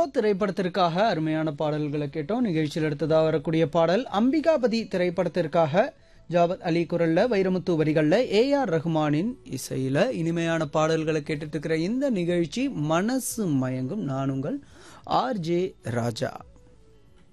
திரைப்படத்திற்காக அருமையான பாடல்களை கேட்டோம். நிகழ்ச்சியில் அடுத்ததாக வரக்கூடிய பாடல் அம்பிகாபதி திரைப்படத்திற்காக ஜாவத் அலி குரல்ல, வைரமுத்து வரிகள்ல, ஏஆர் ரஹ்மானின் இசையில இனிமையான பாடல்களை கேட்டுட்டு இருக்கிற இந்த நிகழ்ச்சி மனசு மயங்கும். நான் உங்கள் ஆர்ஜே ராஜா.